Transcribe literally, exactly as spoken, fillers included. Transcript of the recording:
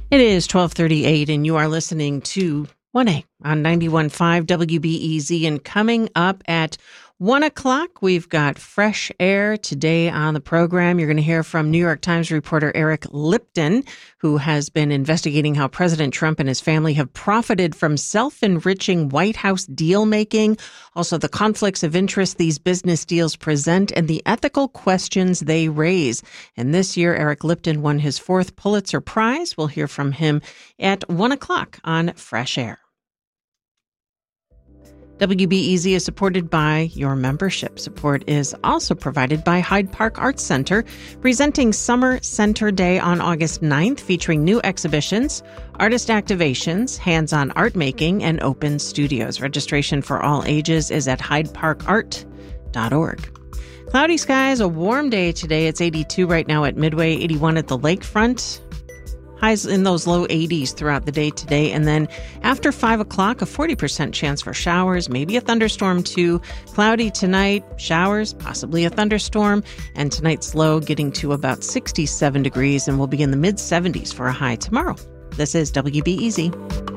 It is twelve thirty-eight, and you are listening to one A on ninety-one point five W B E Z. And coming up at one o'clock, we've got Fresh Air today on the program. You're going to hear from New York Times reporter Eric Lipton, who has been investigating how President Trump and his family have profited from self-enriching White House deal-making, also the conflicts of interest these business deals present, and the ethical questions they raise. And this year, Eric Lipton won his fourth Pulitzer Prize. We'll hear from him at one o'clock on Fresh Air. W B E Z is supported by your membership. Support is also provided by Hyde Park Arts Center, presenting Summer Center Day on August ninth, featuring new exhibitions, artist activations, hands-on art making, and open studios. Registration for all ages is at hyde park art dot org. Cloudy skies, a warm day today. It's eighty-two right now at Midway, eighty-one at the lakefront. Highs in those low eighties throughout the day today. And then after five o'clock, a forty percent chance for showers, maybe a thunderstorm too. Cloudy tonight, showers, possibly a thunderstorm. And tonight's low getting to about sixty-seven degrees, and we'll be in the mid seventies for a high tomorrow. This is W B E Z.